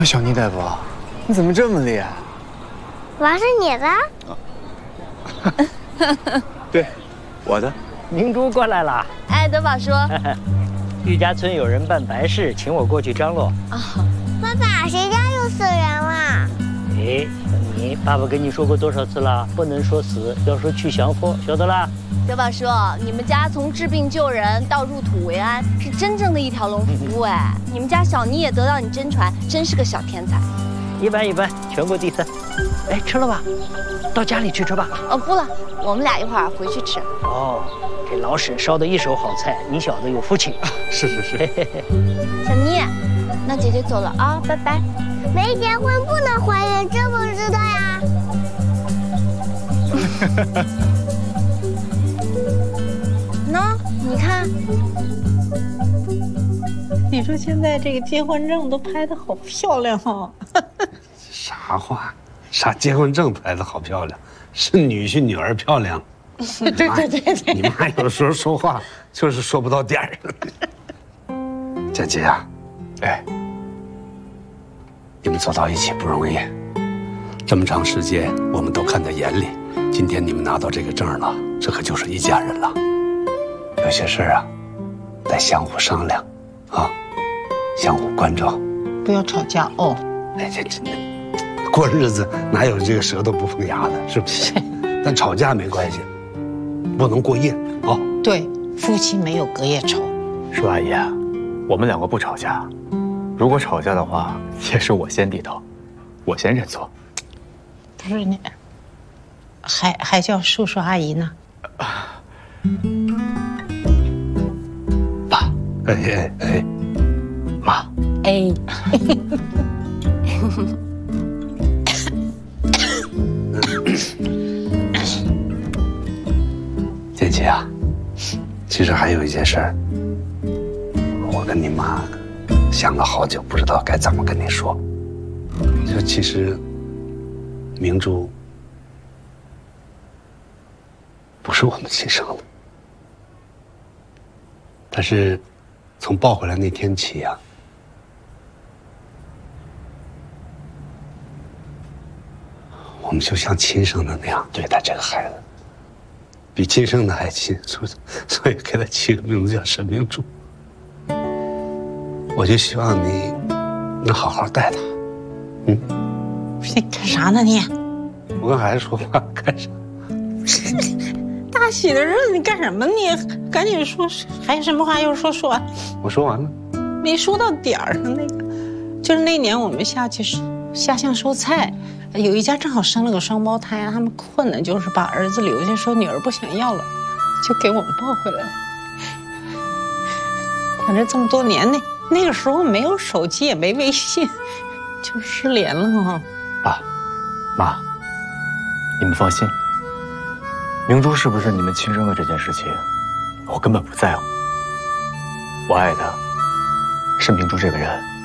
小妮大夫，你怎么这么厉害？ 娃是你的？对，我的。 明珠过来了。 哎，德宝叔， 玉家村有人办白事，请我过去张罗。 啊， 爸爸，谁家又死人了？ 哎，小妮，爸爸跟你说过多少次了？不能说死，要说去降佛，晓得啦？ 德宝叔，你们家从治病救人到入土为安，是真正的一条龙服务哎。你们家小妮也得到你真传，真是个小天才。 一般，全国第3。哎，吃了吧？到家里去吃吧。 哦，不了，我们俩一会儿回去吃。 哦，这老沈烧的一手好菜，你小子有福气。 是。 小妮，那姐姐走了啊，拜拜。 没结婚不能怀孕，知不知道呀？ 喏，你看， 你说现在这个结婚证都拍得好漂亮哈。 啥话？啥结婚证拍得好漂亮？是女婿女儿漂亮。 对。 你妈有时候说话就是说不到点儿。佳琪啊， 哎， 你们走到一起不容易，这么长时间我们都看在眼里。今天你们拿到这个证了，这可就是一家人了。有些事啊，得相互商量，啊，相互关照， 不要吵架哦。 哎，这过日子哪有这个舌头不碰牙的，是不是？但吵架没关系，不能过夜啊。 对，夫妻没有隔夜仇。 舒阿姨，我们2个不吵架，如果吵架的话，也是我先低头，我先认错。 不是你，还叫叔叔阿姨呢？ 爸， 哎， 妈， 哎。 建琪啊，其实还有一件事儿，我跟你妈想了好久，不知道该怎么跟你说。就其实，明珠不是我们亲生的，但是从抱回来那天起啊，我们就像亲生的那样对待这个孩子，比亲生的还亲，所以给他起个名字叫沈明珠。我就希望你能好好带他。 你干啥呢你？ 我跟孩子说话干啥？ 大喜的日子你干什么你？赶紧说，还有什么话要说完。 我说完了。 没说到点儿上那个，就是那年我们下乡收菜，有一家正好生了个双胞胎，他们困难就是把儿子留下，说女儿不想要了，就给我们抱回来了。反正这么多年那个时候没有手机也没微信，就失联了哈。 爸，妈，你们放心，明珠是不是你们亲生的这件事情，我根本不在乎。我爱的是明珠这个人。